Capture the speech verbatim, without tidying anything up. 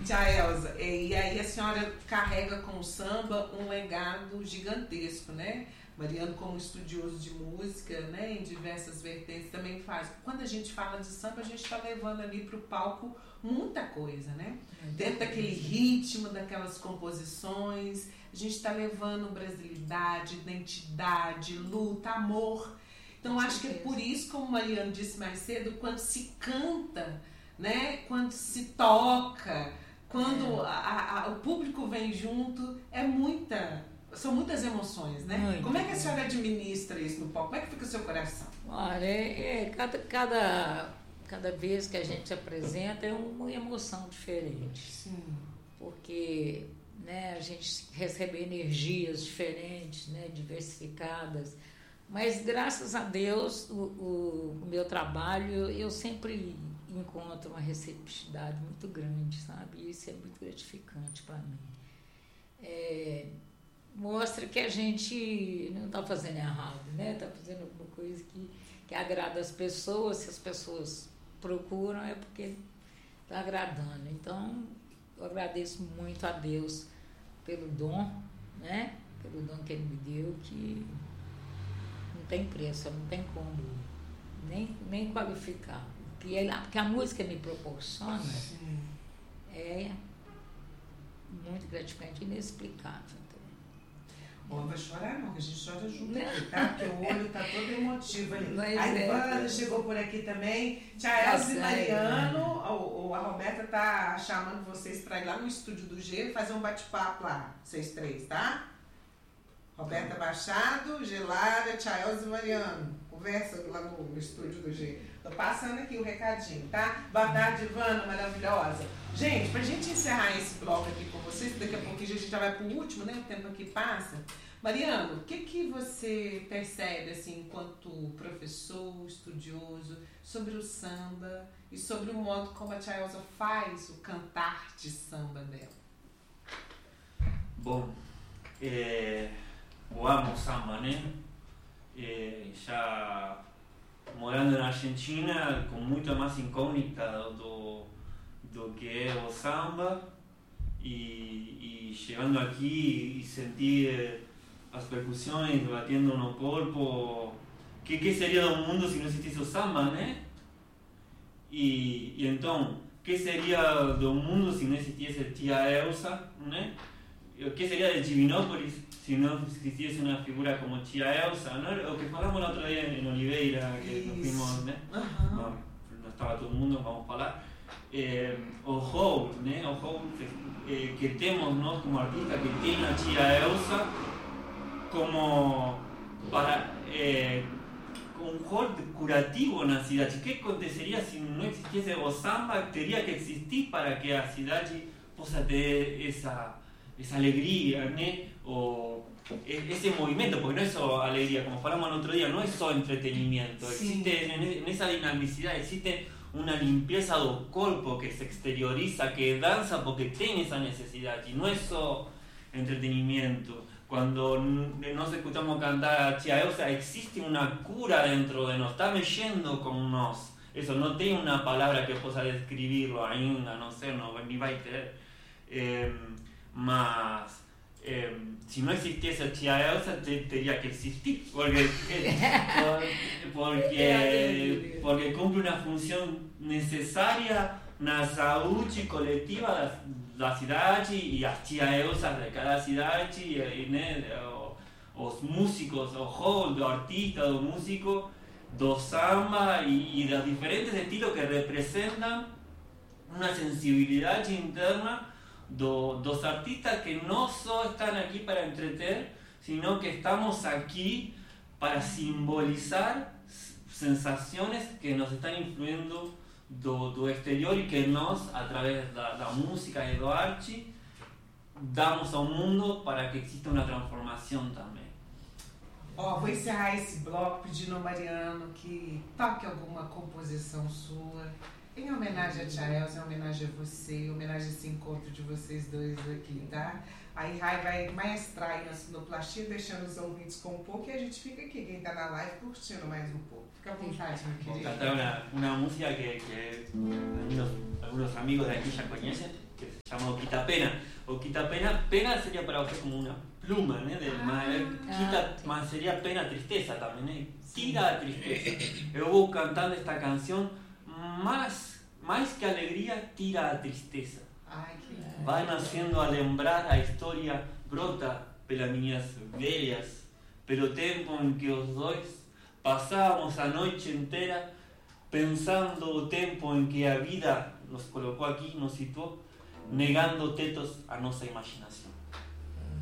Tia Elza, e aí a senhora carrega com o samba um legado gigantesco, né? Mariano, como estudioso de música, né, em diversas vertentes, também faz. Quando a gente fala de samba, a gente está levando ali para o palco muita coisa, né? Dentro daquele ritmo, daquelas composições, a gente está levando brasilidade, identidade, luta, amor. Então, acho que é por isso, como o Mariano disse mais cedo, quando se canta, né, quando se toca, quando é. a, a, o público vem junto, é muita... São muitas emoções, né? Muito. Como é que a senhora administra isso no palco? Como é que fica o seu coração? Olha, é, é, cada, cada, cada vez que a gente se apresenta é uma emoção diferente. Sim. Porque, né, a gente recebe energias diferentes, né, diversificadas. Mas, graças a Deus, o, o, o meu trabalho, eu sempre encontro uma receptividade muito grande, sabe? E isso é muito gratificante para mim. É... Mostra que a gente não está fazendo errado, né? Está fazendo alguma coisa que, que agrada as pessoas. Se as pessoas procuram, é porque está agradando. Então, eu agradeço muito a Deus pelo dom, né? Pelo dom que Ele me deu, que não tem preço, não tem como nem, nem qualificar. Porque, ele, porque a música me proporciona Sim. é muito gratificante e inexplicável. Ó, não vai chorar não, que a gente chora junto aqui, tá? Porque o olho tá todo emotivo ali. Mas a Ivana é, chegou por aqui também. Tia Elza e Mariano, o, o, a Roberta tá chamando vocês pra ir lá no estúdio do G fazer um bate-papo lá, vocês três, tá? Roberta Machado, Gelara, Tia Elza e Mariano. Conversa lá no, no estúdio do G. Tô passando aqui o recadinho, tá? Boa tarde, Ivana, maravilhosa. Gente, pra gente encerrar esse bloco aqui com vocês, daqui a pouquinho a gente já vai pro último, né? O tempo aqui passa. Mariano, o que que você percebe, assim, enquanto professor, estudioso, sobre o samba e sobre o modo como a Tia Elza faz o cantar de samba dela? Bom, é, eu amo samba, né? É, já morando na Argentina, com muita mais incógnita do, do que é o samba, e, e chegando aqui e sentir as percussões batendo no corpo, que, que seria do mundo se não existisse o samba, né? E, e então, que seria do mundo se não existisse Tia Elza, né? O que seria de Divinópolis se não existisse uma figura como Tia Elza, ¿no? O que falamos el otro día en Oliveira, que Isso. nos fuimos, né? Uhum. No, no estaba todo mundo, vamos falar. Eh, o Hall, né? O Hall eh, que temos nós como artistas que tem a Tia Elza como para eh, un hall curativo na cidade. O que aconteceria se não existisse o samba? Teria que existir para que a cidade possa ter essa esa alegría, ¿no? O ese movimiento, porque no es solo alegría, como hablamos el otro día, no es solo entretenimiento, Sí. existe en, en esa dinamicidad, existe una limpieza del cuerpo que se exterioriza, que danza porque tiene esa necesidad, y no es solo entretenimiento. Cuando nos escuchamos cantar a Tia Elza, existe una cura dentro de nos, está mexendo con nos. Eso no tiene una palabra que pueda describirlo ainda, no sé, no ni va a tener. Eh, Mas eh, si no existiese Tia Elza, te, tendría que existir, porque, porque, porque cumple una función necesaria na saúde coletiva da, da cidade e as Tia Elzas de cada cidade, e, né, os músicos, o hall do artista, do músico, do samba e, e dos diferentes estilos que representam uma sensibilidade interna Do, dos artistas que no solo están aquí para entretener, sino que estamos aquí para simbolizar sensaciones que nos están influyendo do, do exterior y que nos, a través da, da música e do arte, damos ao mundo para que exista uma transformação também. Ó, vou encerrar esse bloco pedindo ao Mariano que toque alguma composição sua. Em homenagem a Tia Elza, em homenagem a você, em homenagem a esse encontro de vocês dois aqui, tá? Aí Rai vai maestrar aí na sonoplastia, deixando os ouvintes com um pouco, e a gente fica aqui, quem tá na live, curtindo mais um pouco. Fica à vontade, meu querido. Vou cantar uma, uma música que, que algunos, algunos amigos de aqui já conhecem. que se llama O Quita Pena. O Quita Pena, pena sería para usted como una pluma, ¿no? Del Ah, mar, quita, sí. más sería pena, tristeza también, ¿eh? Tira a tristeza. Eu vou cantando esta canción, más, más que alegría, tira a tristeza. Ai, que Vai nascendo a lembrar a historia, brota pelas minhas velhas, pelo tempo em que os dois passávamos a noite inteira pensando o tempo em que a vida nos colocou aqui, nos situou, negando tetos a nossa imaginação.